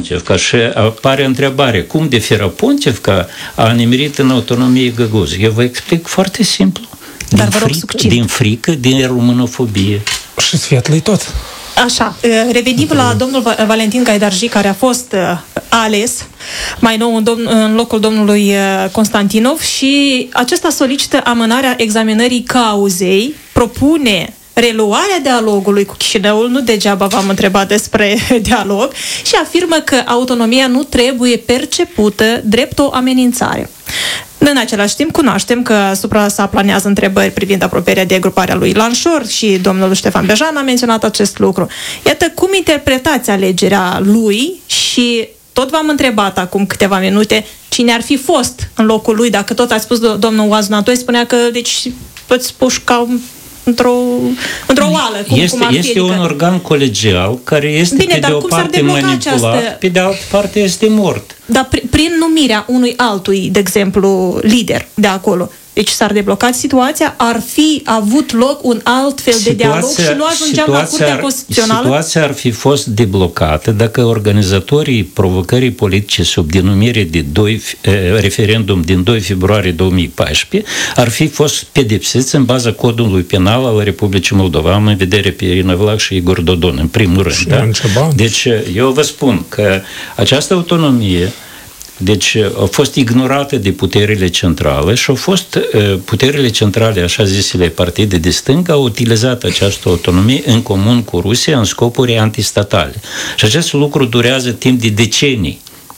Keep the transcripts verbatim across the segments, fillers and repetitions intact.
Firapontevca și apare întrebare, cum de Firapontevca a nimerit în autonomie Găgăuză? Eu vă explic foarte simplu. Din, frică, din frică, din românofobie. Și sfetlă-i tot. Așa, revenim la domnul Valentin Gaidarji, care a fost ales mai nou în, domn, în locul domnului Constantinov și acesta solicită amânarea examinării cauzei, propune reluarea dialogului cu Chișinăul, nu degeaba v-am întrebat despre dialog, și afirmă că autonomia nu trebuie percepută drept o amenințare. În același timp, cunoaștem că asupra sa planează întrebări privind apropierea de gruparea lui Lanșor și domnul Ștefan Bejan a menționat acest lucru. Iată, cum interpretați alegerea lui și tot v-am întrebat acum câteva minute cine ar fi fost în locul lui, dacă tot ați spus domnul Oaznatoi, spunea că deci toți puși ca într-o, într-o oală. Cum, este cum ar fi, este adică... un organ colegial care este Bine, pe de o parte manipulat, această... pe de altă parte este mort. Dar prin numirea unui altui, de exemplu, lider de acolo, deci s-ar debloca situația, ar fi avut loc un alt fel situația, de dialog și nu ajungeam la Curtea Constituțională? Situația ar fi fost deblocată dacă organizatorii provocării politice sub denumire de doi, eh, referendum din doi februarie două mii paisprezece ar fi fost pedepsiți în baza codului penal al Republicii Moldova. Am în vedere pe Irina Vlach și Igor Dodon, în primul rând. Da? Deci eu vă spun că această autonomie deci au fost ignorate de puterile centrale și au fost puterile centrale, așa zisele partide de stânga, au utilizat această autonomie în comun cu Rusia în scopuri antistatale. Și acest lucru durează timp de decenii.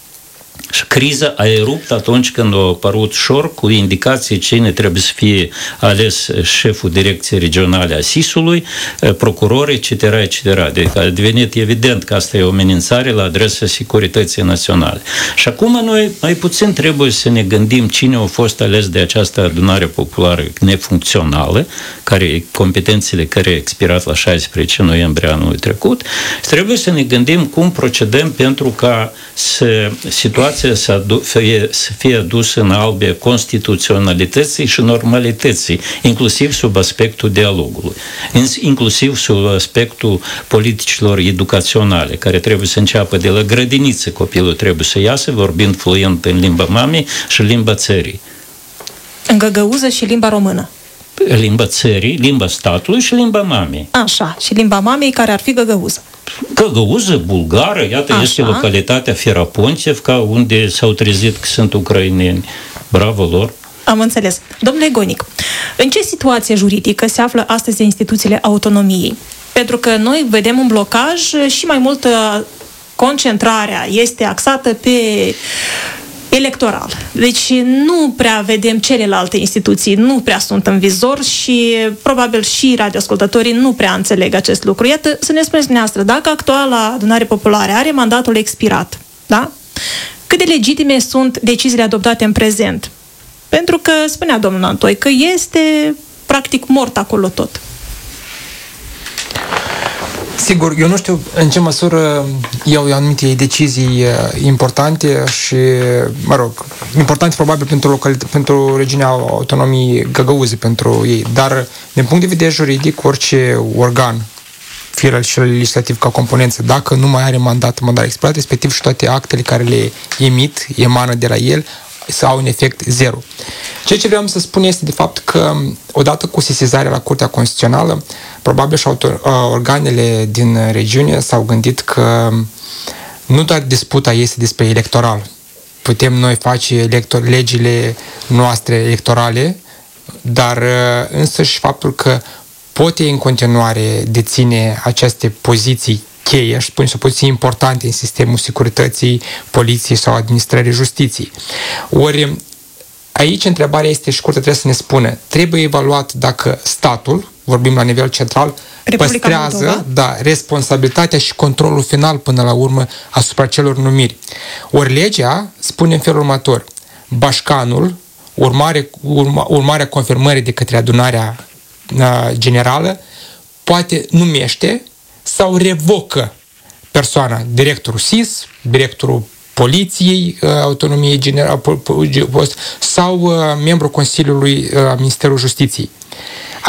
Și criza a erupt atunci când a apărut șor cu indicații cine trebuie să fie ales șeful direcției regionale a S I S-ului, procurori, et cetera, et cetera. Deci a devenit evident că asta e o amenințare la adresa securității naționale. Și acum noi mai puțin trebuie să ne gândim cine a fost ales de această adunare populară nefuncțională, care competențele care au expirat la șaisprezece noiembrie anului trecut. Trebuie să ne gândim cum procedăm pentru ca să, situația să, adu- fie, să fie adusă în albe constituționalității și normalității, inclusiv sub aspectul dialogului, inclusiv sub aspectul politicilor educaționale, care trebuie să înceapă de la grădiniță, copilul trebuie să iasă vorbind fluent în limba mamei și limba țării. În găgăuză și limba română. Limba țării, limba statului și limba mamei. Așa, și limba mamei care ar fi găgăuză. Găgăuză, bulgară, iată, așa. Este localitatea Firapontevca, unde s-au trezit că sunt ucraineni. Bravo lor! Am înțeles. Domnule Gonic, în ce situație juridică se află astăzi instituțiile autonomiei? Pentru că noi vedem un blocaj și mai mult concentrarea este axată pe electoral. Deci nu prea vedem celelalte instituții, nu prea sunt în vizor și probabil și radioascultătorii nu prea înțeleg acest lucru. Iată, să ne spuneți dumneavoastră, dacă actuala adunare populară are mandatul expirat, da? Cât de legitime sunt deciziile adoptate în prezent? Pentru că spunea domnul Nantoi că este practic mort acolo tot. Sigur, eu nu știu în ce măsură iau anumite decizii importante și, mă rog, importante probabil pentru, localit- pentru regiunea autonomiei Găgăuzii, pentru ei, dar din punct de vedere juridic, orice organ, fie el și legislativ ca componență, dacă nu mai are mandat, mandat expirat, respectiv și toate actele care le emit, emană de la el, să au un efect zero. Ceea ce vreau să spun este de fapt că odată cu sesizarea la Curtea Constituțională, probabil și autor, organele din regiune s-au gândit că nu doar disputa este despre electoral. Putem noi face elector, legile noastre electorale, dar însăși faptul că pot în continuare deține aceste poziții cheie, aș spune, sau poziții importante în sistemul securității, poliției sau administrării justiției. Ori aici întrebarea este și Curtea trebuie să ne spună, trebuie evaluat dacă statul, vorbim la nivel central, Republica păstrează Moldova, da, responsabilitatea și controlul final până la urmă asupra celor numiri. Ori legea spune în felul următor, bașcanul, urmare, urma, urmarea confirmării de către adunarea uh, generală, poate numește sau revocă persoana, directorul S I S, directorul Poliției, Autonomiei Generale sau membrul Consiliului Ministerului Justiției.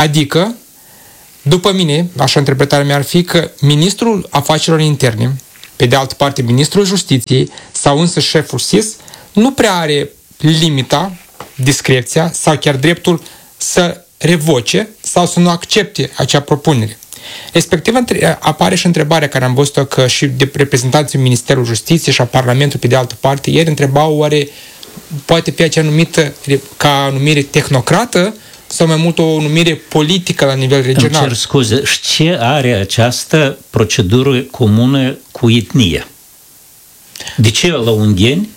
Adică, după mine, așa interpretarea mea ar fi că ministrul afacerilor interne Pe de altă parte, ministrul justiției sau însă șeful S I S nu prea are limita, discreția sau chiar dreptul să revoce sau să nu accepte acea propunere. Respectiv apare și întrebarea care am văzut-o că și de reprezentanții Ministerului Justiției și a Parlamentului pe de altă parte, ieri întrebau oare poate fi acea numită ca numire tehnocrată sau mai mult o numire politică la nivel regional. Îmi cer scuze, și ce are această procedură comună cu etnia? De ce la ungheni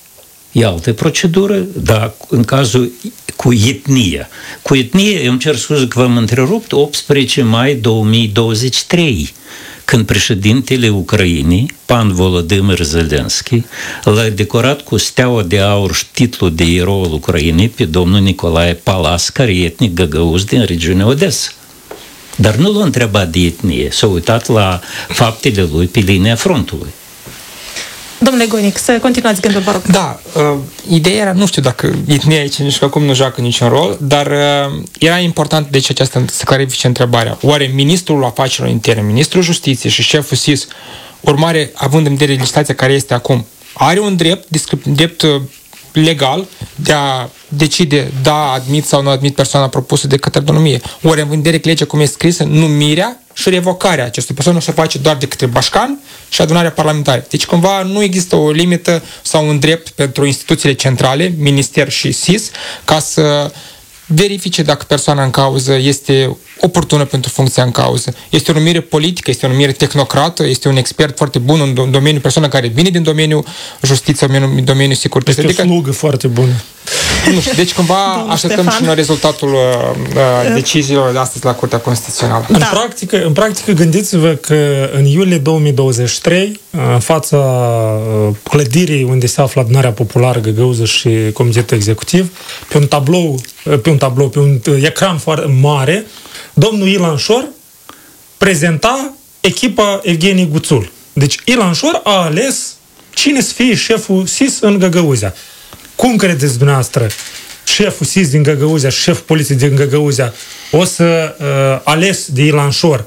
e altă procedură, dar în cazul cu etnia. Cu etnie, îmi cer scuze că v-am întrerupt, optsprezece mai două mii douăzeci și trei, când președintele Ucrainei, Pan Volodymyr Zelensky, l-a decorat cu steaua de aur și titlul de erou al Ucrainei pe domnul Nicolae Palas, care e etnic găgăuz din regiunea Odessa. Dar nu l-a întrebat de etnie, s-a uitat la faptele lui pe linia frontului. Domnule Goinic, să continuați gândul, vă rog. Da, uh, ideea era, nu știu dacă etnia aici nici acum nu joacă niciun rol, dar uh, era important deci aceasta să clarifice întrebarea. Oare ministrul afacerilor interne, ministrul justiției și șeful S I S, urmare, având în vedere legislația care este acum, are un drept, drept uh, legal de a decide da, admit sau nu admit persoana propusă de către autonomie. Ori în vedere că legea cum este scrisă, numirea și revocarea acestei persoane se face doar de către Bașcan și adunarea parlamentară. Deci cumva nu există o limită sau un drept pentru instituțiile centrale, minister și S I S, ca să verifice dacă persoana în cauză este oportună pentru funcția în cauză. Este o numire politică, este o numire tehnocrată, este un expert foarte bun în domeniul, persoană care vine din domeniul justiției, în domeniul securității. Este o slugă foarte bună. Nu știu, deci cumva Domnul așteptăm Ștefan. și noi rezultatul uh, deciziilor de astăzi la Curtea Constituțională. În, practică, în practică, gândiți-vă că în iulie două mii douăzeci și trei, în fața clădirii unde se află Adunarea Populară Găgăuză și Comitetul Executiv, pe un tablou, pe un tablou, pe un ecran foarte mare, domnul Ilan Șor prezenta echipa Evgenie Guțul. Deci Ilan Șor a ales cine să fie șeful S I S în Găgăuzea. Cum credeți dumneavoastră? Șeful S I S din Găgăuzea și șeful poliției din Găgăuzea o să uh, ales de Ilan Șor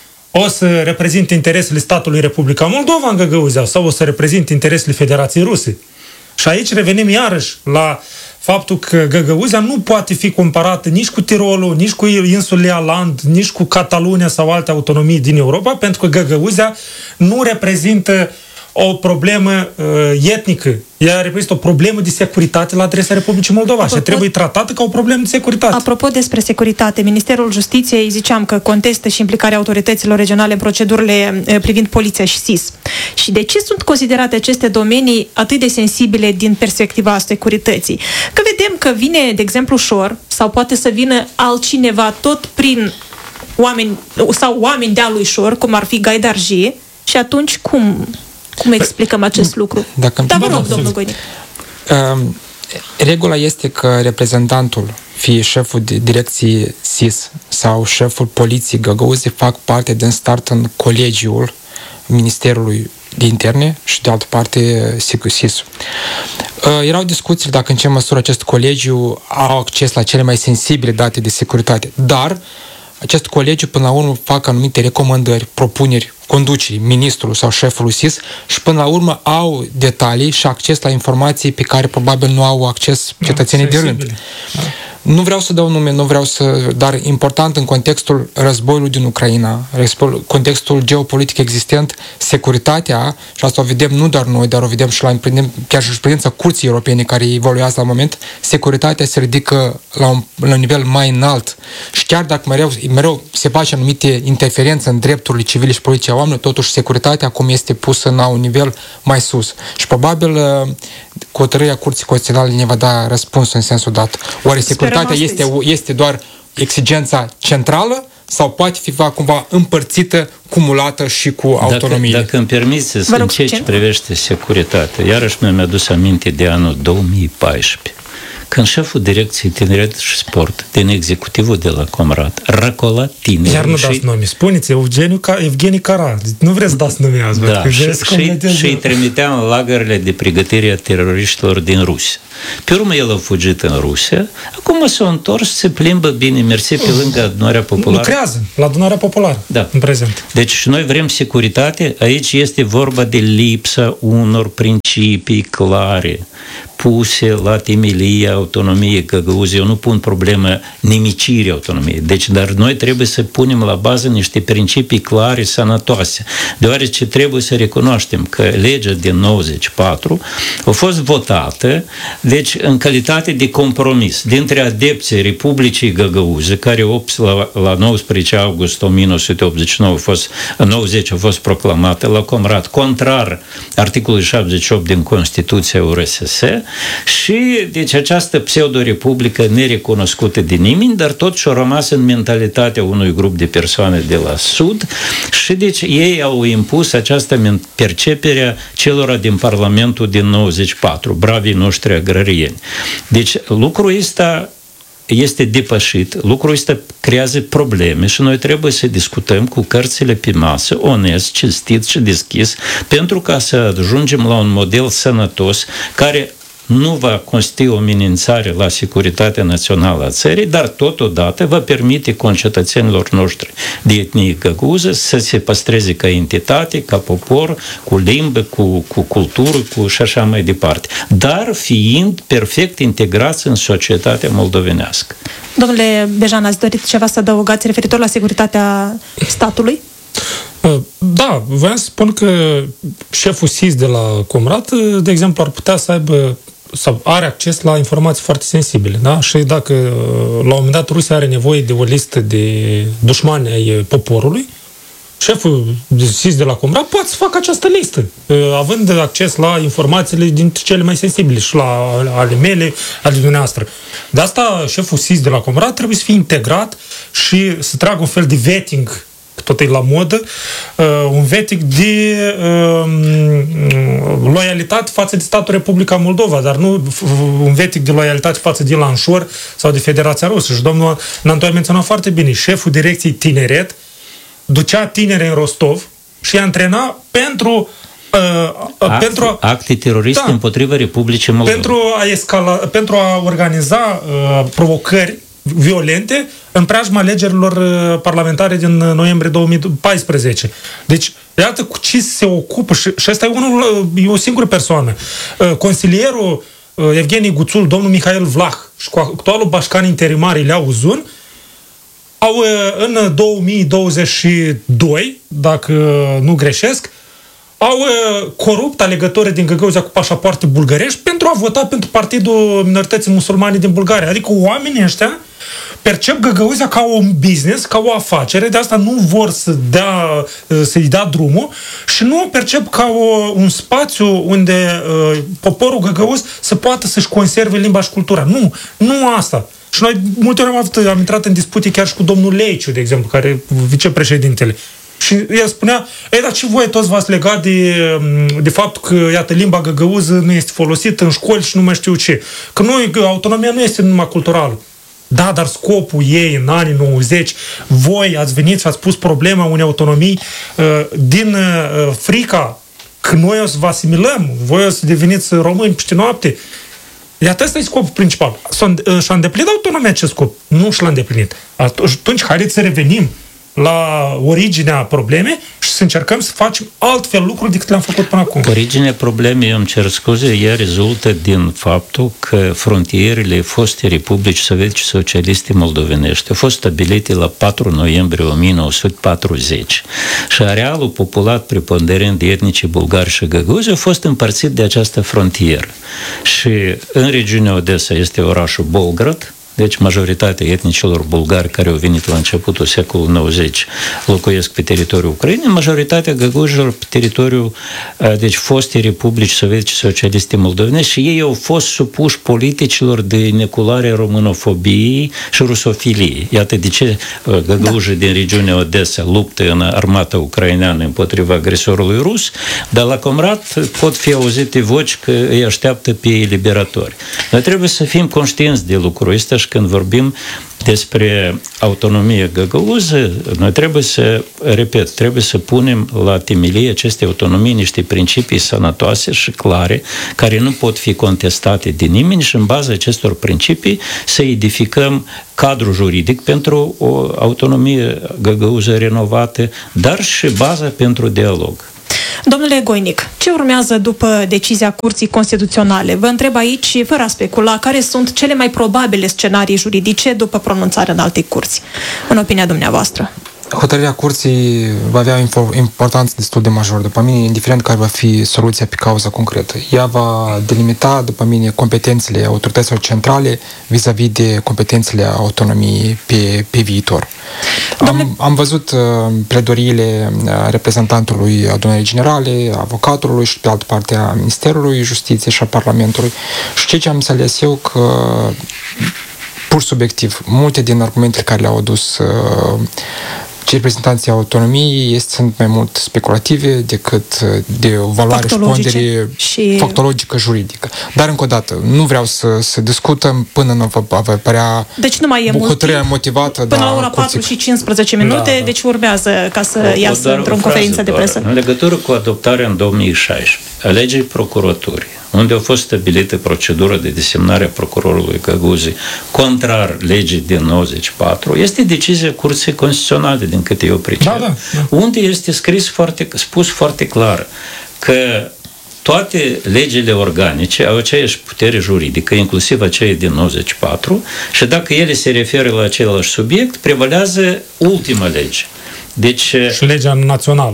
o să reprezinte interesele statului Republica Moldova în Găgăuzea sau o să reprezinte interesele Federației Ruse? Și aici revenim iarăși la faptul că Găgăuzea nu poate fi comparată nici cu Tirolul, nici cu insulele Aland, nici cu Catalunia sau alte autonomii din Europa, pentru că Găgăuzea nu reprezintă o problemă uh, etnică. Ea reprezintă o problemă de securitate la adresa Republicii Moldova și trebuie tratată ca o problemă de securitate. Apropo despre securitate, Ministerul Justiției ziceam că contestă și implicarea autorităților regionale în procedurile uh, privind poliția și S I S. Și de ce sunt considerate aceste domenii atât de sensibile din perspectiva securității? Că vedem că vine, de exemplu, Șor, sau poate să vină altcineva tot prin oameni sau oameni de-a lui Șor, cum ar fi Gaidarji, și atunci cum... Cum explicăm acest lucru? Dacă da, vă rog, domnul Goinic. Uh, regula este că reprezentantul, fie șeful de direcție S I S sau șeful poliției Găgăuze, fac parte din start în colegiul Ministerului de Interne și de altă parte S I S. Uh, erau discuții dacă în ce măsură acest colegiu au acces la cele mai sensibile date de securitate, dar acest colegiu până la urmă fac anumite recomandări, propuneri conducerii, ministrului sau șefului S I S și până la urmă au detalii și acces la informații pe care probabil nu au acces cetățenii de rând. Da. Nu vreau să dau nume, nu vreau să... Dar important în contextul războiului din Ucraina, contextul geopolitic existent, securitatea, și asta o vedem nu doar noi, dar o vedem și la chiar jurisprudența Curții Europene care evoluează la moment, securitatea se ridică la un, la un nivel mai înalt și chiar dacă mereu, mereu se face anumite interferențe în drepturile civile și politice a oamenilor, totuși securitatea acum este pusă la un nivel mai sus. Și probabil cu hotărârea Curții Constituționale ne va da răspunsul în sensul dat. Oare securitatea este, este doar exigența centrală sau poate fi cumva împărțită, cumulată și cu autonomie? Dacă, dacă îmi permiteți, în ceea ce privește securitatea, iarăși mi-am adus aminte de anul două mii paisprezece, când șeful direcției tineret și sport din executivul de la Comrat răcola tineri. Iar nu dați nume. Spuneți, Eugeniu, Evgeni Cara. Nu vreți să dați nume azi. Da, și, și, și îi trimiteam în lagările de pregătire a teroriștilor din Rusia. Pe urmă el a fugit în Rusia, acum s-a întors, se plimbă bine, mersi pe lângă adunarea populară. Lucrează la adunarea populară, da. În prezent. Deci și noi vrem securitate, aici este vorba de lipsa unor principii clare puse la temelia autonomiei Găgăuzei. Eu nu pun problemă nimicirii autonomiei. Deci, dar noi trebuie să punem la bază niște principii clare, sănătoase. Deoarece trebuie să recunoaștem că legea din nouăzeci și patru a fost votată, deci în calitate de compromis dintre adepții Republicii Găgăuze, care la, la nouăsprezece august o mie nouă sute optzeci și nouă a fost, în nouăzeci a fost proclamată la Comrat, contrar articolului șaptezeci și opt din Constituția U R S S, și deci această pseudo-republică nerecunoscută de nimeni, dar totuși a rămas în mentalitatea unui grup de persoane de la Sud și deci ei au impus această percepere celor din Parlamentul din nouăzeci și patru, bravii noștri agrarieni. Deci lucrul ăsta este depășit, lucrul ăsta creează probleme și noi trebuie să discutăm cu cărțile pe masă, onest, cinstit și deschis, pentru ca să ajungem la un model sănătos care nu va constitui o amenințare la securitatea națională a țării, dar totodată va permite concetățenilor noștri de etnie găguză să se păstreze ca entitate, ca popor, cu limbă, cu, cu cultură, cu și așa mai departe, dar fiind perfect integrați în societatea moldovenească. Domnule Bejan, ați dorit ceva să adăugați referitor la securitatea statului? Da, vreau să spun că șeful S I S de la Comrat, de exemplu, ar putea să aibă sau are acces la informații foarte sensibile, da? Și dacă la un moment dat Rusia are nevoie de o listă de dușmani ai poporului, șeful S I S de la Comrat poate să facă această listă, având acces la informațiile dintre cele mai sensibile și la ale mele, ale dumneavoastră. De asta șeful S I S de la Comrat trebuie să fie integrat și să tragă un fel de vetting, tot e la modă, uh, un vetting de uh, loialitate față de statul Republica Moldova, dar nu un vetting de loialitate față de Lanșor sau de Federația Rusă. Și domnul Nantu a menționat foarte bine, șeful direcției tineret ducea tineri în Rostov și i-a antrenat pentru uh, Act, pentru acte teroriste da, împotriva Republicii Moldova. Pentru a, escala, pentru a organiza uh, provocări violente în preajma alegerilor parlamentare din noiembrie două mii paisprezece. Deci, iată cu ce se ocupă și, și ăsta e, unul, e o singură persoană. Consilierul Evgeni Guțul, domnul Mihail Vlah și cu actualul bașcan interimar Ilea Uzun au în două mii douăzeci și doi, dacă nu greșesc, au corupt alegătorii din Găgăuzea cu pașapoarte bulgărești pentru a vota pentru Partidul Minorității Musulmane din Bulgaria. Adică oamenii ăștia percep Găgăuzea ca un business, ca o afacere, de asta nu vor să dea, să-i dea drumul și nu o percep ca o, un spațiu unde uh, poporul găgăuz să poată să-și conserve limba și cultura. Nu, nu asta. Și noi multe ori am, avut, am intrat în dispute chiar și cu domnul Leiciu, de exemplu, care e vicepreședintele. Și el spunea, ei, dar ce voi toți v-ați legat de, de faptul că, iată, limba găgăuză nu este folosită în școli și nu mai știu ce. Că noi, autonomia nu este numai culturală. Da, dar scopul ei în anii nouăzeci, voi ați venit și ați pus problema unei autonomii uh, din uh, frica că noi o să vă asimilăm, voi o să deveniți români peste noapte. Iată, ăsta e scopul principal. Și-a îndeplinit autonomia acest scop. Nu și l-a îndeplinit. Atunci, haideți să revenim la originea problemei și să încercăm să facem altfel lucruri decât le-am făcut până acum. Originea problemei, eu îmi cer scuze, ea rezultă din faptul că frontierele foste Republici Sovietice Socialiste Moldovenești au fost stabilite la patru noiembrie o mie nouă sute patruzeci și arealul populat preponderent de etnici bulgari și găguzi a fost împărțit de această frontieră. Și în regiunea Odessa este orașul Bolgrad, deci majoritatea etnicilor bulgari care au venit la începutul secolului nouăzeci locuiesc pe teritoriul Ucrainei, majoritatea găgăuzilor pe teritoriul, deci foste republici sovietice socialiste moldovenești, și ei au fost supuși politicilor de neculare românofobiei și rusofiliei. Iată de ce găgăuzii da. din regiunea Odessa luptă în armata ucraineană împotriva agresorului rus, dar la Comrat pot fi auzite voci că îi așteaptă pe eliberatori. Noi trebuie să fim conștienți de lucrul ăsta și când vorbim despre autonomie găgăuză, noi trebuie să, repet, trebuie să punem la temelie aceste autonomii niște principii sănătoase și clare, care nu pot fi contestate de nimeni și în baza acestor principii să edificăm cadrul juridic pentru o autonomie găgăuză renovată, dar și baza pentru dialog. Domnule Goinic, ce urmează după decizia Curții Constituționale? Vă întreb aici, fără a specula, care sunt cele mai probabile scenarii juridice după pronunțarea în alte curți, în opinia dumneavoastră? Hotărârea curții va avea o importanță destul de majoră, după mine, indiferent care va fi soluția pe cauza concretă. Ea va delimita, după mine, competențele autorităților centrale vis-a-vis de competențele autonomiei pe, pe viitor. Am, am văzut uh, pledoriile reprezentantului Adunării Generale, avocatului și pe altă parte a Ministerului Justiției și a Parlamentului, și ceea ce am înțeles eu că pur subiectiv, multe din argumentele care le-au adus uh, cei reprezentanții autonomiei este, sunt mai mult speculative decât de o valoare și pondere și... factologică juridică. Dar, încă o dată, nu vreau să, să discutăm până nu va, va părea deci nu mai e mult timp, motivată. până da, la ora patru și cincisprezece minute, da, da. Deci urmează ca să o, iasă într-o conferință de presă. În legătură cu adoptarea în două mii șaisprezece a legii procuraturii, unde a fost stabilită procedura de desemnare a procurorului Găgăuzii contrar legii din nouăzeci și patru, este decizia Curții Constituționale, din câte eu pricep, da, da, da. unde este scris foarte, spus foarte clar că toate legile organice au aceeași putere juridică, inclusiv aceea din nouăzeci și patru, și dacă ele se referă la același subiect, prevalează ultima lege. Deci, și legea națională.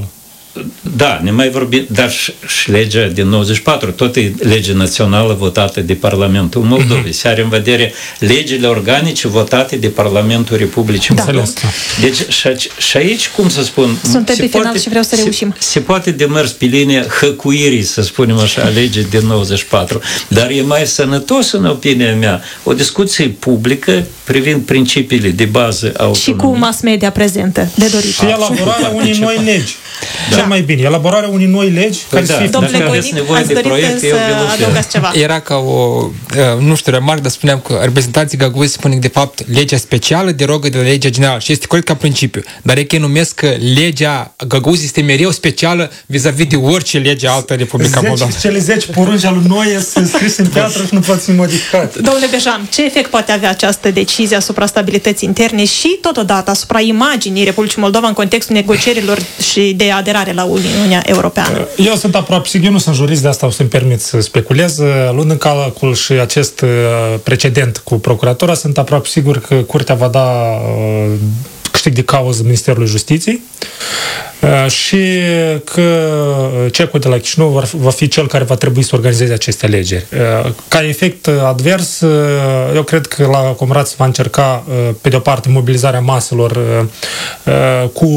Da, ne mai vorbim, dar și, și legea din nouăzeci și patru, tot e lege națională votată de Parlamentul Moldovei. Se are în vedere legile organice votate de Parlamentul Republicii da. Moldovei. Deci și, și aici, cum să spun, suntem pe final poate, și vreau să reușim. Se, se poate de mers pe linia hăcuirii, să spunem așa, a legii din nouăzeci și patru, dar e mai sănătos, în opinia mea, o discuție publică privind principiile de bază a autonomiei. Și cu mass media prezentă, de dorit. Și elaborarea unei noi legi. Da. Mai bine, elaborarea unei noi legi care da, să fie... Domnule Goinic, ați dorit să adăugați ceva. Era ca o, nu știu, remarc, dar spuneam că reprezentanții Găgăuzii spun că, de fapt, legea specială derogă de legea generală și este corect ca principiu, dar e că numesc că legea Găgăuzii este mereu specială vis-a-vis de orice lege altă Republica Moldova. Cele zece porunci al lui sunt scrise în piatră și nu pot fi modificate. Domnule Bejam, ce efect poate avea această decizie asupra stabilității interne și, totodată, asupra imaginii Republicii Moldova în contextul negocierilor și de aderare la Uniunea Europeană? Eu sunt aproape sigur, eu nu sunt jurist, de asta o să-mi permit să speculez. Luând în calcul și acest precedent cu procuratura, sunt aproape sigur că Curtea va da câștig de cauză Ministerului Justiției și că cecul de la Chișinău va fi cel care va trebui să organizeze aceste alegeri. Ca efect advers, eu cred că la Comrat se va încerca, pe de o parte, mobilizarea maselor cu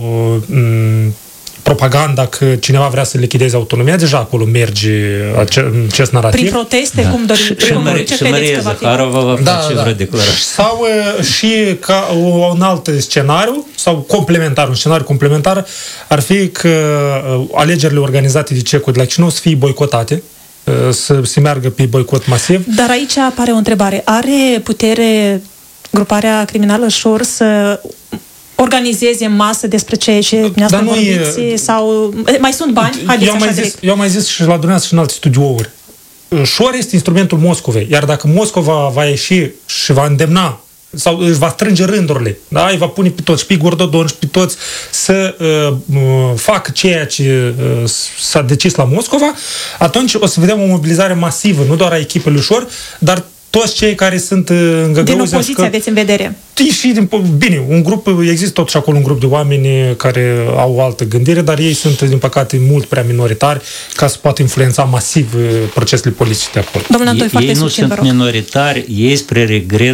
propaganda că cineva vrea să lichideze autonomia, deja acolo merge acest narativ. Prin proteste, da. cum doriți? Și, și, Maria, și Maria Zaharova va da, face da. vreo declarație. Sau și ca un alt scenariu, sau complementar, un scenariu complementar, ar fi că alegerile organizate de cecul de la Chișinău să fie boicotate, să se meargă pe boicot masiv. Dar aici apare o întrebare. Are putere gruparea criminală Șor să organizeze în masă despre ceea ce dumneavoastră vorbiți e... sau mai sunt bani? Haideți eu, mai zis, eu am mai zis și la dumneavoastră și în alte studiouri. Șor este instrumentul Moscovei, iar dacă Moscova va ieși și va îndemna sau își va strânge rândurile, da? Îi va pune pe toți, pe Gordodon și pe toți să uh, facă ceea ce uh, s-a decis la Moscova, atunci o să vedem o mobilizare masivă, nu doar a echipei lui Șor, dar toți cei care sunt în Găgăuzia... Din opoziție că... aveți în vedere. Și, bine, un grup, există totuși acolo un grup de oameni care au o altă gândire, dar ei sunt, din păcate, mult prea minoritari ca să poată influența masiv procesele politice de acolo. Domnule Antoi, foarte ei nu succint, sunt minoritari, ei, spre regret,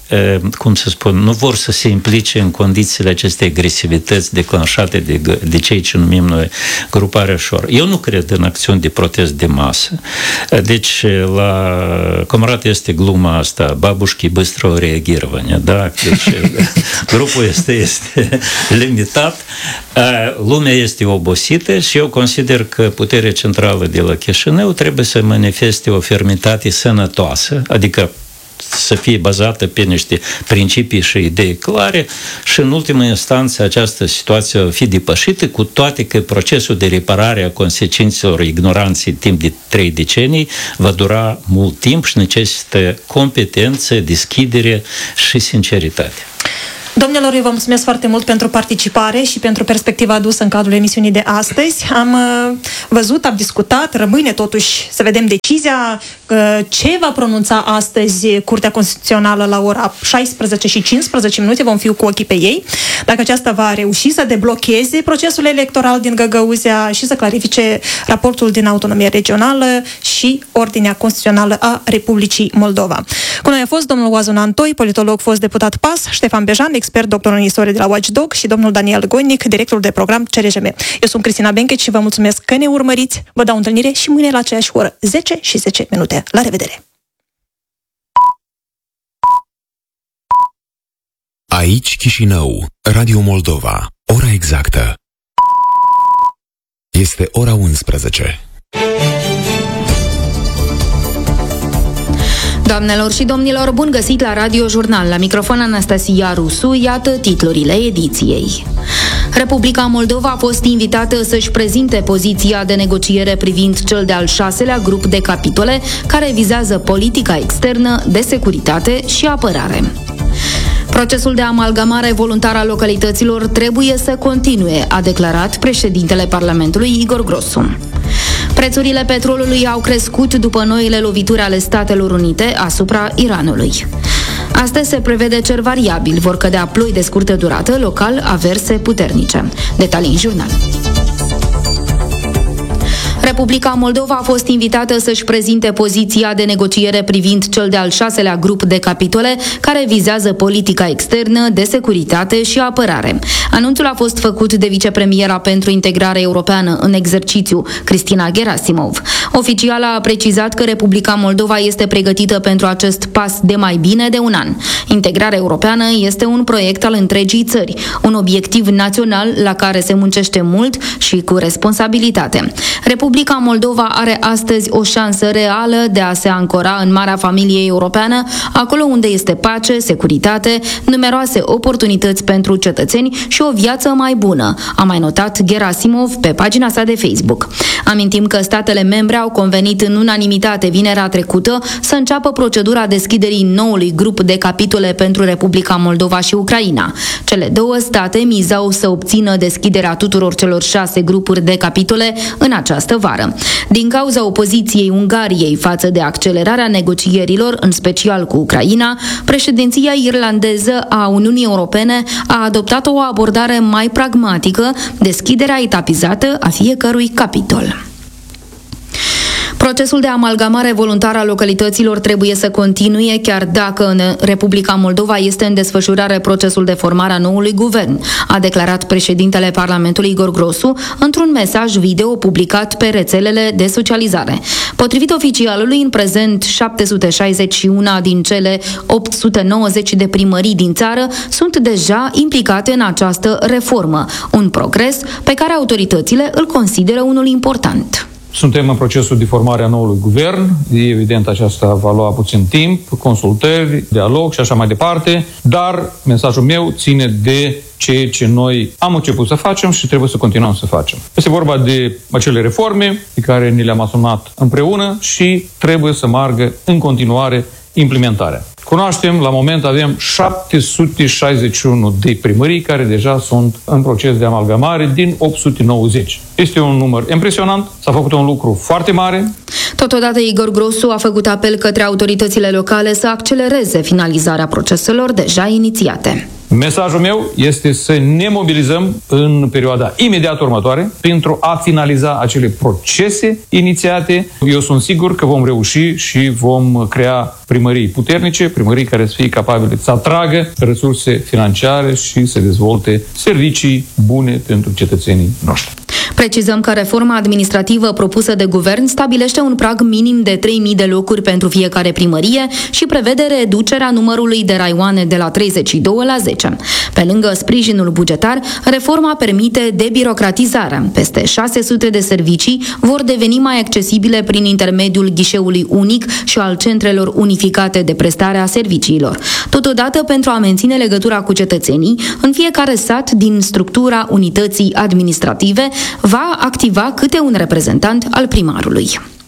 cum să spun, nu vor să se implice în condițiile acestei agresivități declanșate de, de cei ce numim noi gruparea Șor. Eu nu cred în acțiuni de protest de masă. Deci, la Comrat este gluma asta, babușchi băstră reagirvania, da? Deci, grupul este, este limitat, lumea este obosită și eu consider că puterea centrală de la Chișinău trebuie să manifeste o fermitate sănătoasă, adică să fie bazată pe niște principii și idei clare și în ultimă instanță această situație va fi depășită, cu toate că procesul de reparare a consecințelor ignoranței timp de trei decenii va dura mult timp și necesită competență, deschidere și sinceritate. Domnilor, eu vă mulțumesc foarte mult pentru participare și pentru perspectiva adusă în cadrul emisiunii de astăzi. Am uh, văzut, am discutat, rămâne totuși să vedem decizia, uh, ce va pronunța astăzi Curtea Constituțională la ora șaisprezece și cincisprezece minute, vom fi cu ochii pe ei, dacă aceasta va reuși să deblocheze procesul electoral din Găgăuzea și să clarifice raportul din autonomie regională și ordinea constituțională a Republicii Moldova. Cu noi a fost domnul Oazon Antoi, politolog, fost deputat P A S, Ștefan Bejan, expert doctor în istorie de la Watchdog și domnul Daniel Goinic, director de program C R J M. Eu sunt Cristina Benchet și vă mulțumesc că ne urmăriți. Vă dau întâlnire și mâine la aceeași oră, zece și zece minute. La revedere! Aici Chișinău, Radio Moldova. Ora exactă este ora unsprezece. Doamnelor și domnilor, bun găsit la Radio Jurnal. La microfon Anastasia Rusu, iată titlurile ediției. Republica Moldova a fost invitată să-și prezinte poziția de negociere privind cel de-al șaselea grup de capitole care vizează politica externă, de securitate și apărare. Procesul de amalgamare voluntară a localităților trebuie să continue, a declarat președintele Parlamentului Igor Grosu. Prețurile petrolului au crescut după noile lovituri ale Statelor Unite asupra Iranului. Astăzi se prevede cer variabil, vor cădea ploi de scurtă durată, local averse puternice. Detalii în jurnal. Republica Moldova a fost invitată să-și prezinte poziția de negociere privind cel de-al șaselea grup de capitole care vizează politica externă, de securitate și apărare. Anunțul a fost făcut de vicepremiera pentru integrare europeană în exercițiu, Cristina Gerasimov. Oficiala a precizat că Republica Moldova este pregătită pentru acest pas de mai bine de un an. Integrarea europeană este un proiect al întregii țări, un obiectiv național la care se muncește mult și cu responsabilitate. Republica Moldova are astăzi o șansă reală de a se ancora în marea familie europeană, acolo unde este pace, securitate, numeroase oportunități pentru cetățeni și o viață mai bună, a mai notat Gerasimov pe pagina sa de Facebook. Amintim că statele membre au convenit în unanimitate vinerea trecută să înceapă procedura deschiderii noului grup de capitole pentru Republica Moldova și Ucraina. Cele două state mizau să obțină deschiderea tuturor celor șase grupuri de capitole în această vară. Din cauza opoziției Ungariei față de accelerarea negocierilor, în special cu Ucraina, președinția irlandeză a Uniunii Europene a adoptat o abordare mai pragmatică, deschiderea etapizată a fiecărui capitol. Procesul de amalgamare voluntară a localităților trebuie să continue, chiar dacă în Republica Moldova este în desfășurare procesul de formare a noului guvern, a declarat președintele Parlamentului Igor Grosu într-un mesaj video publicat pe rețelele de socializare. Potrivit oficialului, în prezent șapte sute șaizeci și unu din cele opt sute nouăzeci de primării din țară sunt deja implicate în această reformă, un progres pe care autoritățile îl consideră unul important. Suntem în procesul de formare a noului guvern. Evident, aceasta va lua puțin timp, consultări, dialog și așa mai departe, dar mesajul meu ține de ceea ce noi am început să facem și trebuie să continuăm să facem. Este vorba de acele reforme pe care ni le-am asumat împreună și trebuie să meargă în continuare implementarea. Cunoaștem, la moment avem șapte sute șaizeci și unu de primării care deja sunt în proces de amalgamare din opt sute nouăzeci. Este un număr impresionant, s-a făcut un lucru foarte mare. Totodată, Igor Grosu a făcut apel către autoritățile locale să accelereze finalizarea proceselor deja inițiate. Mesajul meu este să ne mobilizăm în perioada imediat următoare pentru a finaliza acele procese inițiate. Eu sunt sigur că vom reuși și vom crea primării puternice, primării care să fie capabile să atragă resurse financiare și să dezvolte servicii bune pentru cetățenii noștri. Precizăm că reforma administrativă propusă de guvern stabilește un prag minim de trei mii de locuri pentru fiecare primărie și prevede reducerea numărului de raioane de la treizeci și doi la zece. Pe lângă sprijinul bugetar, reforma permite debirocratizarea. Peste șase sute de servicii vor deveni mai accesibile prin intermediul ghișeului unic și al centrelor unificate de prestare a serviciilor. Totodată, pentru a menține legătura cu cetățenii, în fiecare sat din structura unității administrative va activa câte un reprezentant al primarului.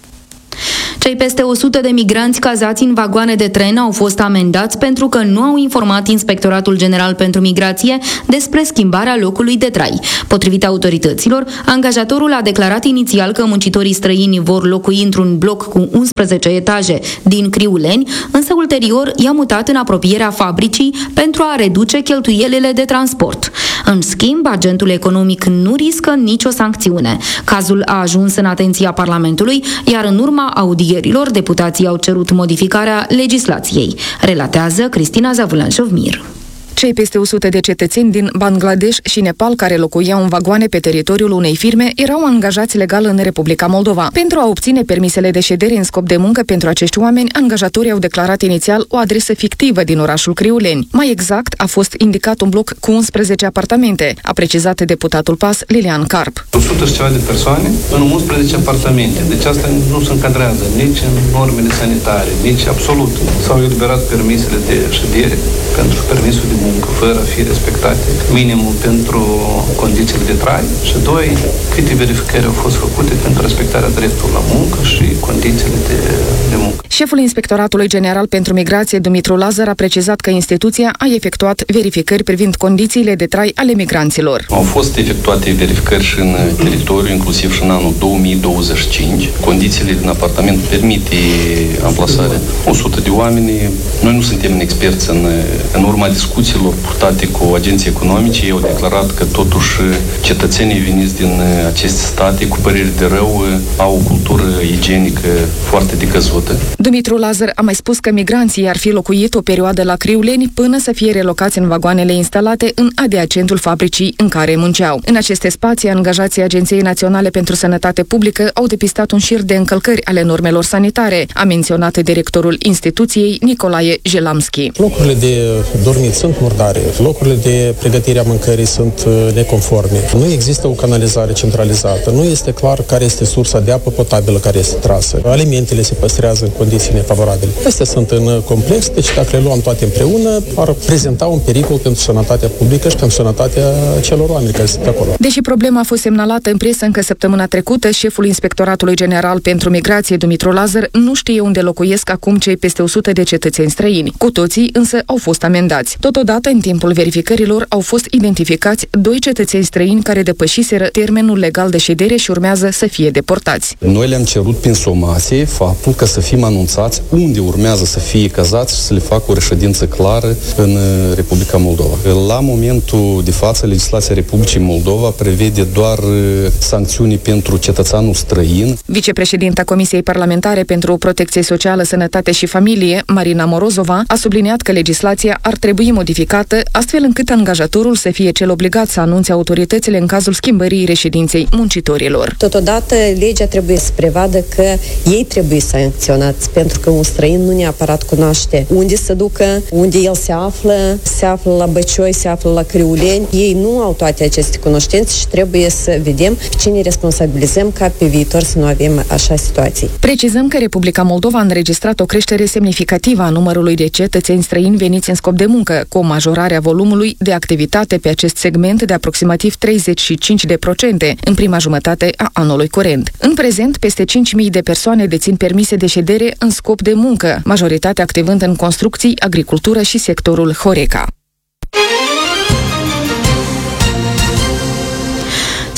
Cei peste o sută de migranți cazați în vagoane de tren au fost amendați pentru că nu au informat Inspectoratul General pentru Migrație despre schimbarea locului de trai. Potrivit autorităților, angajatorul a declarat inițial că muncitorii străini vor locui într-un bloc cu unsprezece etaje din Criuleni, însă ulterior i-a mutat în apropierea fabricii pentru a reduce cheltuielile de transport. În schimb, agentul economic nu riscă nicio sancțiune. Cazul a ajuns în atenția Parlamentului, iar în urma audierilor, deputații au cerut modificarea legislației, relatează Cristina Zavulan-Șovmir. Cei peste o sută de cetățeni din Bangladesh și Nepal care locuiau în vagoane pe teritoriul unei firme erau angajați legal în Republica Moldova. Pentru a obține permisele de ședere în scop de muncă pentru acești oameni, angajatorii au declarat inițial o adresă fictivă din orașul Criuleni. Mai exact, a fost indicat un bloc cu unsprezece apartamente, a precizat deputatul P A S Lilian Carp. o sută și ceva de persoane în unsprezece apartamente. Deci asta nu se încadrează nici în normele sanitare, nici absolut. S-au eliberat permisele de ședere pentru permisul de muncă, fără a fi respectate minimul pentru condițiile de trai și, doi, câte verificări au fost făcute pentru respectarea dreptului la muncă și condițiile de, de muncă. Șeful Inspectoratului General pentru Migrație, Dumitru Lazar, a precizat că instituția a efectuat verificări privind condițiile de trai ale migranților. Au fost efectuate verificări și în teritoriu, inclusiv și în anul două mii douăzeci și cinci. Condițiile din apartament permite amplasarea o sută de oameni. Noi nu suntem experți în, în urma discuțiilor purtate cu agenții economice. Ei au declarat că totuși cetățenii veniți din aceste state cu păreri de rău au o cultură igienică foarte decăzută. Dumitru Lazar a mai spus că migranții ar fi locuit o perioadă la Criuleni până să fie relocați în vagoanele instalate în adiacentul fabricii în care munceau. În aceste spații, angajații Agenției Naționale pentru Sănătate Publică au depistat un șir de încălcări ale normelor sanitare, a menționat directorul instituției Nicolae Jelamski. Locurile de dormit sunt murdare, locurile de pregătire a mâncării sunt neconforme. Nu există o canalizare centralizată, nu este clar care este sursa de apă potabilă care este trasă. Alimentele se păstrează în condiții nefavorabile. Acestea sunt în complex, deci dacă le luăm toate împreună, ar prezenta un pericol pentru sănătatea publică și pentru sănătatea celor oameni care sunt acolo. Deși problema a fost semnalată în presă încă săptămâna trecută, șeful Inspectoratului General pentru Migrație, Dumitru Lazar, nu știe unde locuiesc acum cei peste o sută de cetățeni străini. Cu toții însă au fost amendați. Totodată, în timpul verificărilor, au fost identificați doi cetățeni străini care depășiseră termenul legal de ședere și urmează să fie deportați. Noi le-am cerut prin somație faptul că să fim anunțați unde urmează să fie cazați și să le facă o reședință clară în Republica Moldova. La momentul de față, legislația Republicii Moldova prevede doar sancțiuni pentru cetățeanul străin. Vicepreședinta Comisiei Parlamentare pentru Protecție Socială, Sănătate și Familie, Marina Morozova, a subliniat că legislația ar trebui modificată astfel încât angajatorul să fie cel obligat să anunțe autoritățile în cazul schimbării reședinței muncitorilor. Totodată, legea trebuie să prevadă că ei trebuie sancționați, pentru că un străin nu neapărat cunoaște unde se ducă, unde el se află, se află la Băcioi, se află la Criuleni. Ei nu au toate aceste cunoștințe și trebuie să vedem cine responsabilizăm ca pe viitor să nu avem așa situații. Precizăm că Republica Moldova a înregistrat o creștere semnificativă a numărului de cetățeni străini veniți în scop de muncă, cu o majorare a volumului de activitate pe acest segment de aproximativ treizeci și cinci de procente în prima jumătate a anului curent. În prezent, peste cinci mii de persoane dețin permise de ședere în scop de muncă, majoritatea activând în construcții, agricultură și sectorul Horeca.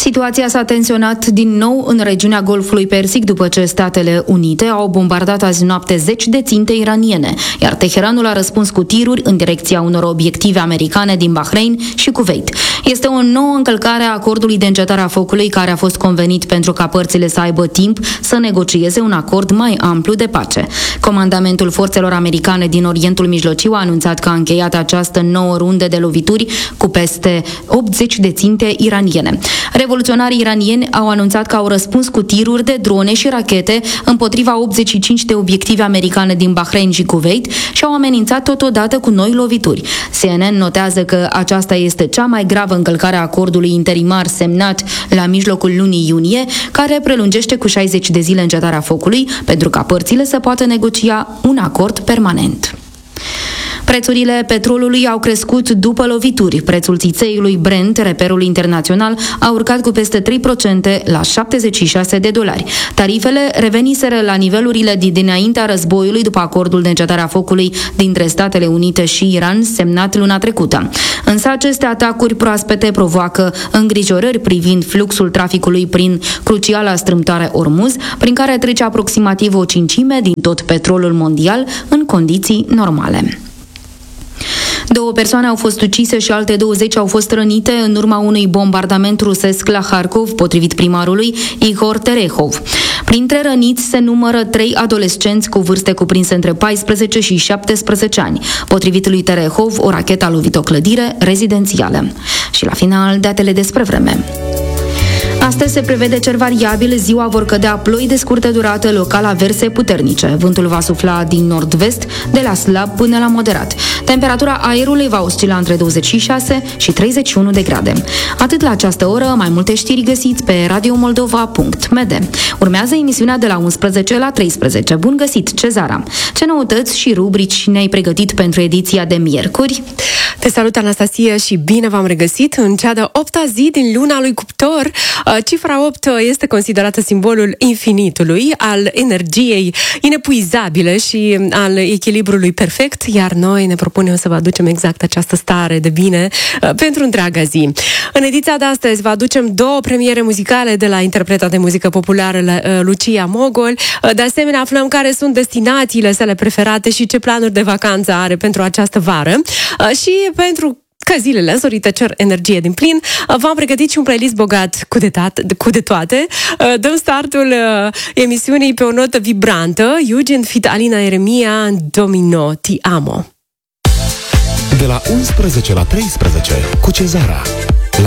Situația s-a tensionat din nou în regiunea Golfului Persic după ce Statele Unite au bombardat azi noapte zeci de ținte iraniene, iar Teheranul a răspuns cu tiruri în direcția unor obiective americane din Bahrain și Kuwait. Este o nouă încălcare a acordului de încetare a focului care a fost convenit pentru ca părțile să aibă timp să negocieze un acord mai amplu de pace. Comandamentul forțelor americane din Orientul Mijlociu a anunțat că a încheiat această nouă rundă de lovituri cu peste optzeci de ținte iraniene. Revoluționarii iranieni au anunțat că au răspuns cu tiruri de drone și rachete împotriva optzeci și cinci de obiective americane din Bahrain și Kuwait și au amenințat totodată cu noi lovituri. C N N notează că aceasta este cea mai gravă încălcare a acordului interimar semnat la mijlocul lunii iunie, care prelungește cu șaizeci de zile încetarea focului pentru ca părțile să poată negocia un acord permanent. Prețurile petrolului au crescut după lovituri. Prețul țițeiului Brent, reperul internațional, a urcat cu peste trei la sută la șaptezeci și șase de dolari. Tarifele reveniseră la nivelurile de dinaintea războiului după acordul de încetare a focului dintre Statele Unite și Iran semnat luna trecută. Însă aceste atacuri proaspete provoacă îngrijorări privind fluxul traficului prin cruciala strâmtoare Ormuz, prin care trece aproximativ o cincime din tot petrolul mondial în condiții normale. Două persoane au fost ucise și alte douăzeci au fost rănite în urma unui bombardament rusesc la Harkov, potrivit primarului Igor Terehov. Printre răniți se numără trei adolescenți cu vârste cuprinse între paisprezece și șaptesprezece ani. Potrivit lui Terehov, o rachetă a lovit o clădire rezidențială. Și la final, datele despre vreme. Astăzi se prevede cer variabil, ziua vor cădea ploi de scurtă durată, local averse puternice. Vântul va sufla din nord-vest, de la slab până la moderat. Temperatura aerului va oscila între douăzeci și șase și treizeci și unu de grade. Atât la această oră, mai multe știri găsiți pe radio moldova punct m d. Urmează emisiunea de la unsprezece la treisprezece. Bun găsit, Cezara! Ce noutăți și rubrici ne-ai pregătit pentru ediția de miercuri? Te salut, Anastasia, și bine v-am regăsit în cea de opta zi din luna lui Cuptor. Cifra opt este considerată simbolul infinitului, al energiei inepuizabile și al echilibrului perfect, iar noi ne propunem să vă aducem exact această stare de bine pentru întreaga zi. În ediția de astăzi vă aducem două premiere muzicale de la interpreta de muzică populară Lucia Mogol. De asemenea, aflăm care sunt destinațiile sale preferate și ce planuri de vacanță are pentru această vară. Și pentru că zilele însorite cer energie din plin, v-am pregătit și un playlist bogat cu de, tat- cu de toate. Dăm startul emisiunii pe o notă vibrantă. Eugen feat. Alina Eremia, Domino, Ti amo. De la unsprezece la treisprezece cu Cezara.